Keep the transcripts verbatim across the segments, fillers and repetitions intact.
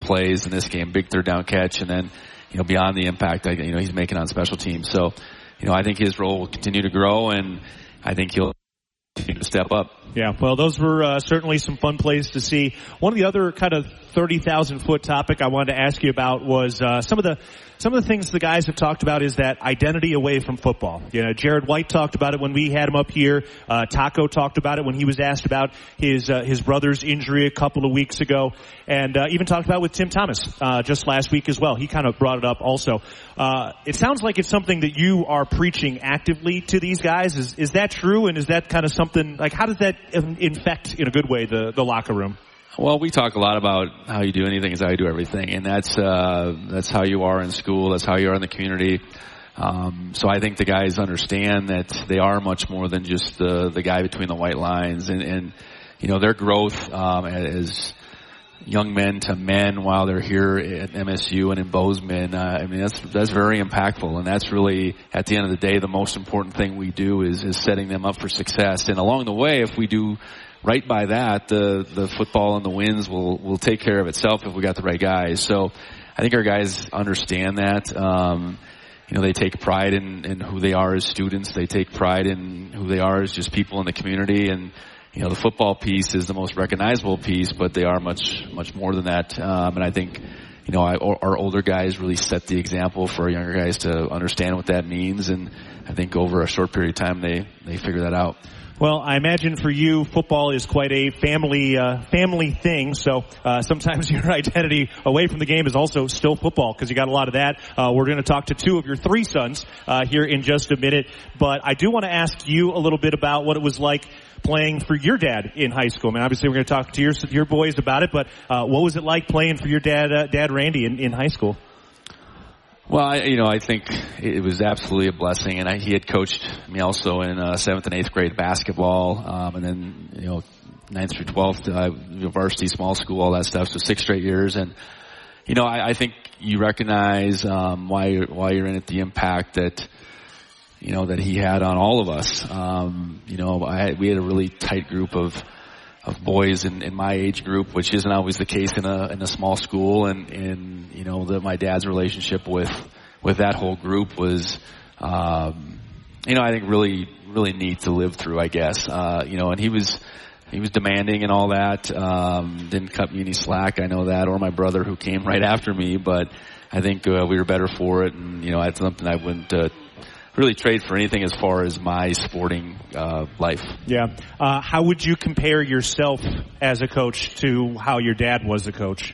plays in this game, big third down catch, and then, you know, beyond the impact, you know, he's making on special teams. So, you know, I think his role will continue to grow, and I think he'll continue to step up. Yeah, well, those were uh, certainly some fun plays to see. One of the other kind of thirty thousand foot topic I wanted to ask you about was uh, some of the some of the things the guys have talked about is that identity away from football. You know, Jared White talked about it when we had him up here. Uh, Taco talked about it when he was asked about his uh, his brother's injury a couple of weeks ago, and uh, even talked about it with Tim Thomas uh, just last week as well. He kind of brought it up also. Uh, it sounds like it's something that you are preaching actively to these guys. Is is that true? And is that kind of something like how does that infect in a good way the the locker room? Well, we talk a lot about how you do anything is how you do everything, and that's uh, that's how you are in school. That's how you are in the community. Um, so I think the guys understand that they are much more than just the the guy between the white lines, and, and you know their growth um, as young men to men while they're here at M S U and in Bozeman. Uh, I mean that's that's very impactful, and that's really at the end of the day the most important thing we do is is setting them up for success. And along the way, if we do right by that, the the football and the wins will will take care of itself if we got the right guys. So I think our guys understand that. Um, you know, they take pride in, in who they are as students. They take pride in who they are as just people in the community. And you know, the football piece is the most recognizable piece, but they are much much more than that. Um, and I think you know I, our older guys really set the example for our younger guys to understand what that means. And I think over a short period of time, they they figure that out. Well, I imagine for you, football is quite a family uh, family thing. So uh, sometimes your identity away from the game is also still football because you got a lot of that. Uh, we're going to talk to two of your three sons uh, here in just a minute. But I do want to ask you a little bit about what it was like playing for your dad in high school. I mean, obviously we're going to talk to your your boys about it. But uh, what was it like playing for your dad, uh, Dad Randy, in, in high school? Well, I, you know, I think it was absolutely a blessing, and I, he had coached me also in uh, seventh and eighth grade basketball, um, and then you know, ninth through twelfth, uh, varsity, small school, all that stuff. So six straight years, and you know, I, I think you recognize um, why you're, why you're in it, the impact that you know that he had on all of us. Um, you know, I, we had a really tight group of. of boys in, in my age group, which isn't always the case in a in a small school, and, and you know that my dad's relationship with with that whole group was, um, you know, I think really really neat to live through, I guess. Uh, you know, and he was he was demanding and all that. Um, didn't cut me any slack, I know that, or my brother who came right after me, but I think uh, we were better for it, and you know, that's something I wouldn't. Uh, really trade for anything as far as my sporting uh, life. Yeah. Uh, how would you compare yourself as a coach to how your dad was a coach?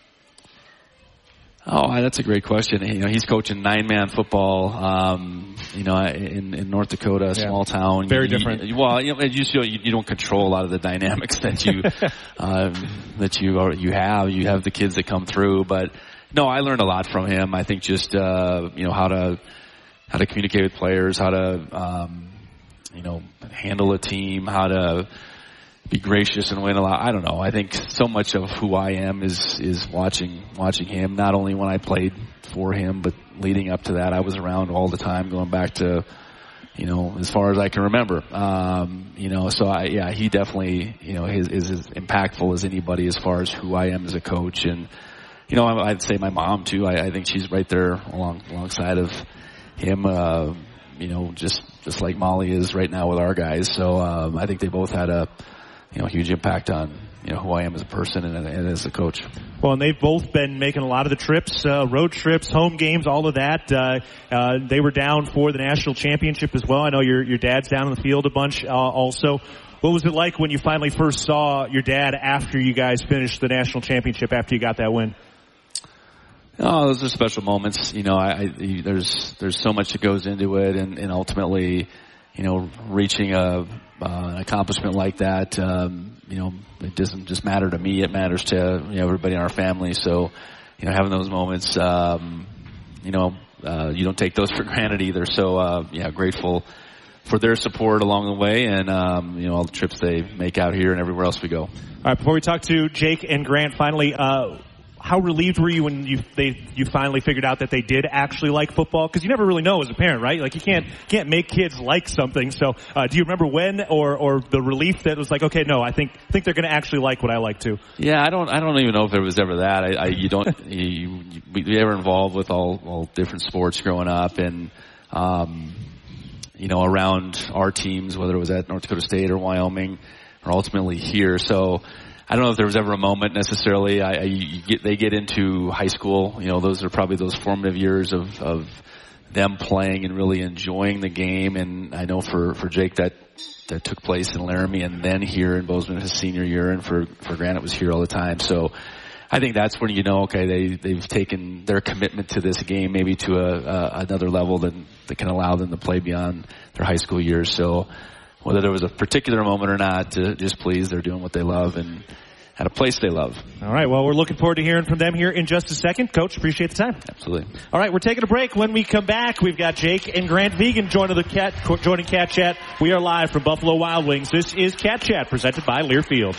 Oh, that's a great question. You know, he's coaching nine-man football, um, you know, in, in North Dakota, a yeah. small town. Very you, different. You, well, you know, you, you, you don't control a lot of the dynamics that you um, that you are, you have. You have the kids that come through, but no, I learned a lot from him. I think just uh, you know how to. how to communicate with players, how to, um, you know, handle a team, how to be gracious and win a lot. I don't know. I think so much of who I am is, is watching, watching him, not only when I played for him, but leading up to that. I was around all the time, going back to, you know, as far as I can remember. Um, you know, so I, yeah, he definitely, you know, is, is as impactful as anybody as far as who I am as a coach. And, you know, I'd say my mom too. I, I think she's right there along, alongside of, him, uh, you know, just, just like Molly is right now with our guys. So, um, I think they both had a, you know, huge impact on, you know, who I am as a person and, and as a coach. Well, and they've both been making a lot of the trips, uh, road trips, home games, all of that. Uh, uh, they were down for the national championship as well. I know your, your dad's down in the field a bunch, uh, also. What was it like when you finally first saw your dad after you guys finished the national championship, after you got that win? Oh, those are special moments. You know, I, I there's there's so much that goes into it, and, and ultimately, you know, reaching a uh, an accomplishment like that, um, you know, it doesn't just matter to me. It matters to you know everybody in our family. So, you know, having those moments, um, you know, uh, you don't take those for granted either. So, uh, yeah, grateful for their support along the way, and um, you know, all the trips they make out here and everywhere else we go. All right, before we talk to Jake and Grant, finally. Uh, how relieved were you when you they you finally figured out that they did actually like football? Because you never really know as a parent, right? Like you can't can't make kids like something. So uh, do you remember when or or the relief that was like, okay, no, I think think they're going to actually like what I like too? Yeah, I don't I don't even know if there was ever that. I, I you don't you, you, we were involved with all all different sports growing up, and um, you know, around our teams, whether it was at North Dakota State or Wyoming, or ultimately here. So I don't know if there was ever a moment necessarily. I, I you get, they get into high school. You know, those are probably those formative years of, of them playing and really enjoying the game. And I know for, for Jake that, that took place in Laramie and then here in Bozeman his senior year, and for, for Grant it was here all the time. So I think that's when you know, okay, they, they've taken their commitment to this game maybe to a, a another level that, that can allow them to play beyond their high school years. So whether there was a particular moment or not, uh, just pleased they're doing what they love and at a place they love. All right, well, we're looking forward to hearing from them here in just a second. Coach, appreciate the time. Absolutely. All right, we're taking a break. When we come back, we've got Jake and Grant Vegan joining the Cat, joining Cat Chat. We are live from Buffalo Wild Wings. This is Cat Chat presented by Learfield.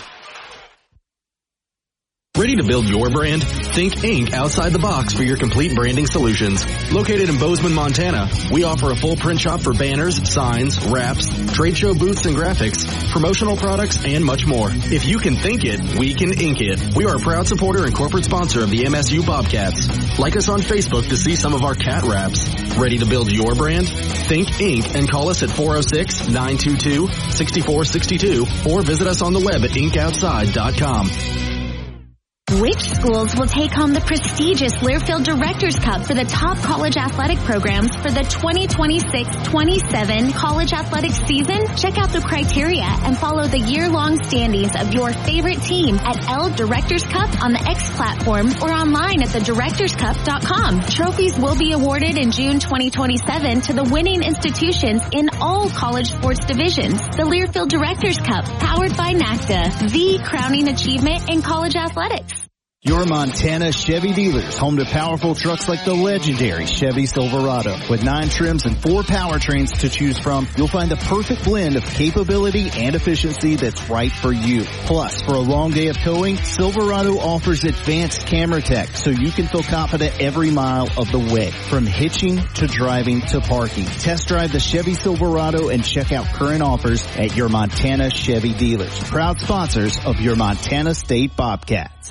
Ready to build your brand? Think Ink outside the box for your complete branding solutions. Located in Bozeman, Montana, we offer a full print shop for banners, signs, wraps, trade show booths and graphics, promotional products, and much more. If you can think it, we can ink it. We are a proud supporter and corporate sponsor of the M S U Bobcats. Like us on Facebook to see some of our cat wraps. Ready to build your brand? Think Ink and call us at four oh six, nine two two, six four six two or visit us on the web at ink outside dot com. Which schools will take home the prestigious Learfield Directors Cup for the top college athletic programs for the twenty twenty-six twenty-seven college athletics season? Check out the criteria and follow the year-long standings of your favorite team at L Directors Cup on the X platform or online at the directors cup dot com. Trophies will be awarded in June twenty twenty-seven to the winning institutions in all college sports divisions. The Learfield Directors Cup, powered by NACDA, the crowning achievement in college athletics. Your Montana Chevy dealers, home to powerful trucks like the legendary Chevy Silverado. With nine trims and four powertrains to choose from, you'll find the perfect blend of capability and efficiency that's right for you. Plus, for a long day of towing, Silverado offers advanced camera tech so you can feel confident every mile of the way. From hitching to driving to parking. Test drive the Chevy Silverado and check out current offers at your Montana Chevy dealers. Proud sponsors of your Montana State Bobcats.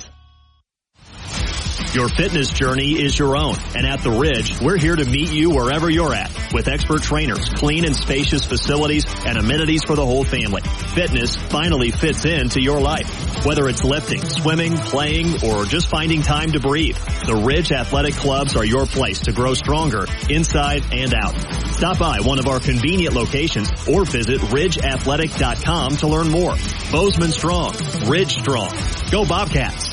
Your fitness journey is your own, and at The Ridge, we're here to meet you wherever you're at with expert trainers, clean and spacious facilities, and amenities for the whole family. Fitness finally fits into your life. Whether it's lifting, swimming, playing, or just finding time to breathe, The Ridge Athletic Clubs are your place to grow stronger inside and out. Stop by one of our convenient locations or visit ridge athletic dot com to learn more. Bozeman strong, Ridge strong. Go Bobcats!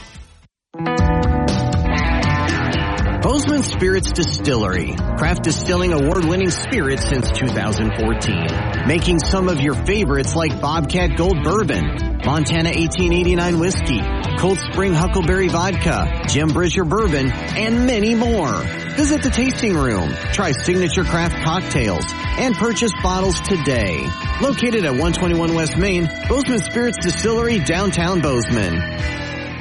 Bozeman Spirits Distillery, craft distilling award-winning spirits since two thousand fourteen. Making some of your favorites like Bobcat Gold Bourbon, Montana eighteen eighty-nine Whiskey, Cold Spring Huckleberry Vodka, Jim Bridger Bourbon, and many more. Visit the tasting room, try signature craft cocktails, and purchase bottles today. Located at one twenty-one West Main, Bozeman Spirits Distillery, downtown Bozeman.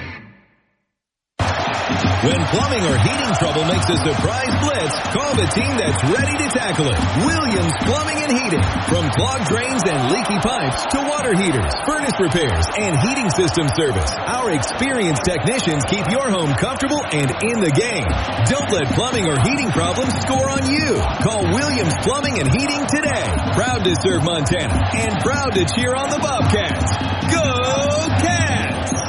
When plumbing or heating trouble makes a surprise blitz, call the team that's ready to tackle it. Williams Plumbing and Heating. From clogged drains and leaky pipes to water heaters, furnace repairs, and heating system service, our experienced technicians keep your home comfortable and in the game. Don't let plumbing or heating problems score on you. Call Williams Plumbing and Heating today. Proud to serve Montana and proud to cheer on the Bobcats. Go Cats!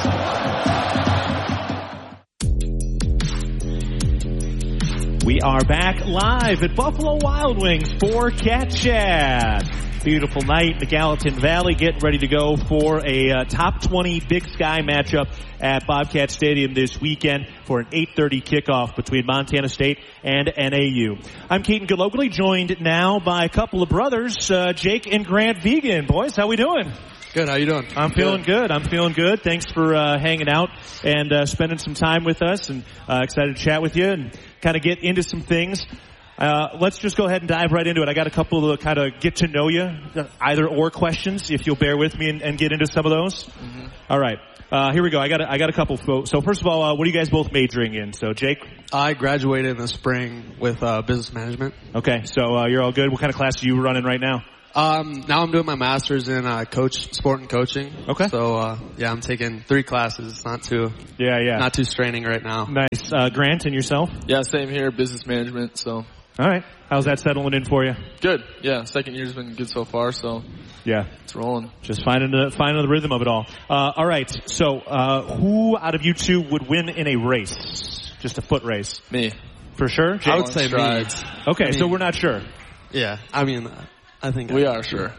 We are back live at Buffalo Wild Wings for Cat Chat. Beautiful night in the Gallatin Valley, getting ready to go for a uh, top twenty Big Sky matchup at Bobcat Stadium this weekend for an eight thirty kickoff between Montana State and N A U. I'm Keaton Galogly, joined now by a couple of brothers, uh, Jake and Grant Vegan. Boys, how we doing? Good. How you doing? I'm feeling good. good. I'm feeling good. Thanks for uh, hanging out and uh, spending some time with us, and uh, excited to chat with you and kind of get into some things. Uh, let's just go ahead and dive right into it. I got a couple of kind of get to know you, either or questions, if you'll bear with me and, and get into some of those. Mm-hmm. All right. Uh, here we go. I got a, I got a couple. Fo- so first of all, uh, what are you guys both majoring in? So Jake? I graduated in the spring with uh, business management. Okay, so uh, you're all good. What kind of class are you running right now? Um, now I'm doing my master's in uh, coach sport and coaching. Okay. So uh, yeah, I'm taking three classes. It's not too yeah yeah not too straining right now. Nice. Uh, Grant, and yourself? Yeah, same here. Business management. So. All right. How's that settling in for you? Good. Yeah, second year's been good so far. So. Yeah, it's rolling. Just finding the finding the rhythm of it all. Uh, all right. So, uh, who out of you two would win in a race? Just a foot race. Me. For sure. Jake? I would say strides. me. Okay, I mean, so we're not sure. Yeah, I mean, I think we I, are sure.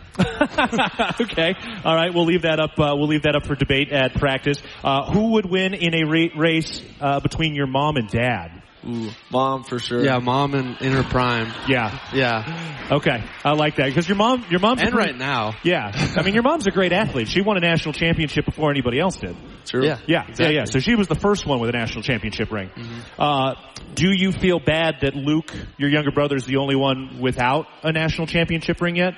Okay. All right. We'll leave that up. Uh, we'll leave that up for debate at practice. Uh, who would win in a ra- race uh, between your mom and dad? Ooh, mom for sure. Yeah, mom in, in her prime. Yeah. Yeah. Okay. I like that because your mom, your mom's and a pretty, right now. Yeah. I mean, your mom's a great athlete. She won a national championship before anybody else did. True. Yeah. Yeah. Exactly. Yeah. Yeah. So she was the first one with a national championship ring. Mm-hmm. Uh, do you feel bad that Luke, your younger brother, is the only one without a national championship ring yet?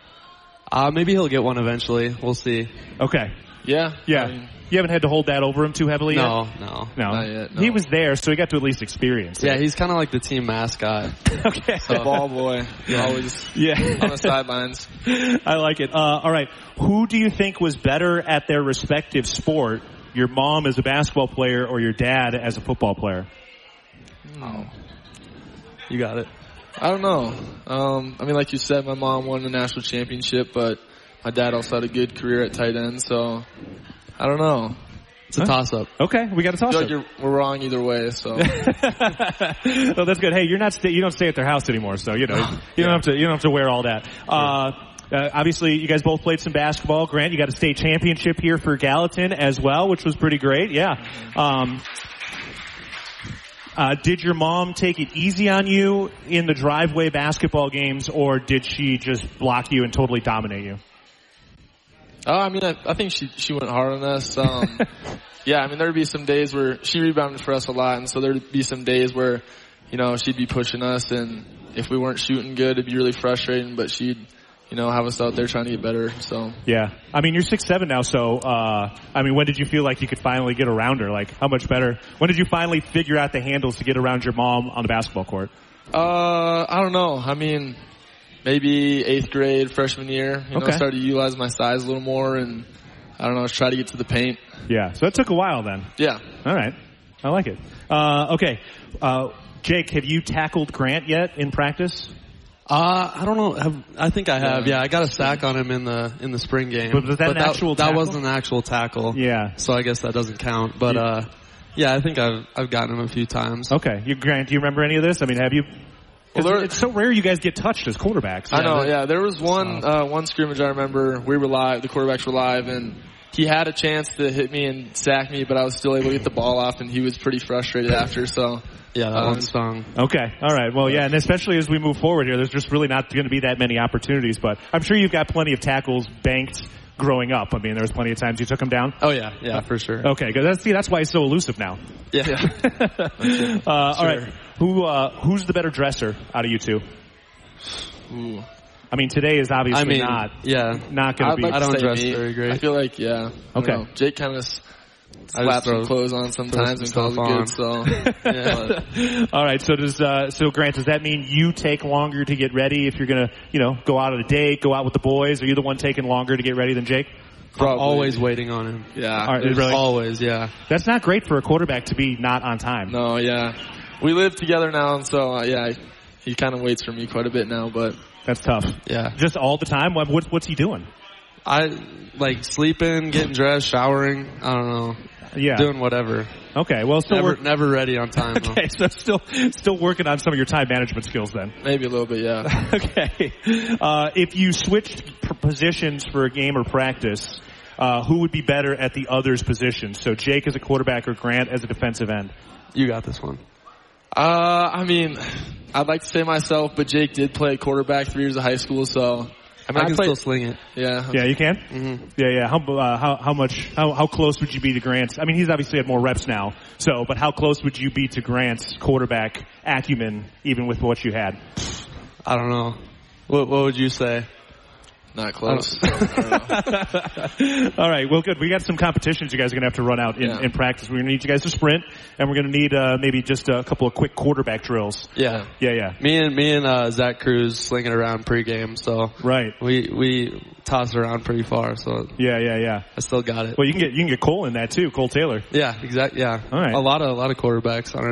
Uh, maybe he'll get one eventually. We'll see. Okay. Yeah. Yeah. I mean, you haven't had to hold that over him too heavily no, yet? No, no. Not yet, no. He was there, so he got to at least experience it. Yeah, he's kind of like the team mascot. Okay. So ball boy. Yeah. Always Yeah. on the sidelines. I like it. Uh, all right. Who do you think was better at their respective sport? Your mom as a basketball player or your dad as a football player? Oh. You got it. I don't know. Um, I mean, like you said, my mom won the national championship, but my dad also had a good career at tight end, so I don't know. It's a huh? toss-up. Okay, we got a toss-up. I feel like you're, we're wrong either way, so. Well, that's good. Hey, you're not sta- you don't stay at their house anymore, so you know you don't have to you don't have to wear all that. Uh, uh, obviously, you guys both played some basketball. Grant, you got a state championship here for Gallatin as well, which was pretty great. Yeah. Um, Uh, did your mom take it easy on you in the driveway basketball games, or did she just block you and totally dominate you? Oh, I mean, I, I think she she went hard on us. Um, yeah, I mean, there'd be some days where she rebounded for us a lot, and so there'd be some days where, you know, she'd be pushing us, and if we weren't shooting good, it'd be really frustrating. But she'd, you know, have us out there trying to get better. So yeah, I mean, you're six seven now, so uh, I mean, when did you feel like you could finally get around her? Like, how much better? When did you finally figure out the handles to get around your mom on the basketball court? Uh, I don't know. I mean, maybe eighth grade, freshman year. You know, okay. Started to utilize my size a little more, and I don't know, try to get to the paint. Yeah, so it took a while then. Yeah. All right, I like it. Uh, okay, uh, Jake, have you tackled Grant yet in practice? Uh, I don't know. Have, I think I have. Yeah, I got a sack on him in the in the spring game. But was that but an that, actual that tackle? wasn't an actual tackle. Yeah. So I guess that doesn't count. But yeah. uh, yeah, I think I've I've gotten him a few times. Okay, you Grant, do you remember any of this? I mean, have you? Well, there, it's so rare you guys get touched as quarterbacks. I know. Yeah, there was one uh, one scrimmage I remember. We were live. The quarterbacks were live, and he had a chance to hit me and sack me, but I was still able to get the ball off, and he was pretty frustrated after. So. Yeah, that um, one stung. Okay, all right. Well, yeah, and especially as we move forward here, there's just really not going to be that many opportunities. But I'm sure you've got plenty of tackles banked growing up. I mean, there was plenty of times you took him down. Oh yeah, yeah, for sure. Okay, because that's see, that's why he's so elusive now. Yeah. uh, sure. All right. Who uh, who's the better dresser out of you two? Ooh. I mean, today is obviously I mean, not. Yeah, not going to I'd be. Like I don't to dress me. very great. I feel like yeah. I okay. Know. Jake kind of. Slap some clothes on sometimes and calls it good. So, yeah. All right. So does uh, so Grant? Does that mean you take longer to get ready if you're gonna, you know, go out on a date, go out with the boys? Are you the one taking longer to get ready than Jake? Probably. I'm always waiting on him. Yeah. All right, really? Always. Yeah. That's not great for a quarterback to be not on time. No. Yeah. We live together now, and so uh, yeah, he kind of waits for me quite a bit now. But that's tough. Yeah. Just all the time. What, what what's he doing? I like sleeping, getting dressed, showering. I don't know. Yeah. Doing whatever. Okay. Well, still never, work- never ready on time. Okay. Though. So still still working on some of your time management skills then. Maybe a little bit. Yeah. Okay. Uh, if you switched p- positions for a game or practice, uh, who would be better at the other's position? So Jake as a quarterback or Grant as a defensive end? You got this one. Uh, I mean, I'd like to say myself, but Jake did play quarterback three years of high school, so. I mean, I, I can played, still sling it. Yeah. Yeah, you can? Mm-hmm. Yeah, yeah. How, uh, how, how much, how, how close would you be to Grant's? I mean, he's obviously had more reps now, so, but how close would you be to Grant's quarterback acumen, even with what you had? I don't know. What, what would you say? Not close. All right. Well, good. We got some competitions you guys are going to have to run out in, Yeah. in practice. We're going to need you guys to sprint, and we're going to need uh, maybe just a couple of quick quarterback drills. Yeah. Yeah, yeah. Me and me and uh, Zach Cruz slinging around pregame, so right. We we toss it around pretty far. So yeah, yeah, yeah. I still got it. Well, you can get you can get Cole in that too, Cole Taylor. Yeah, exactly. Yeah. All right. A lot of a lot of quarterbacks on our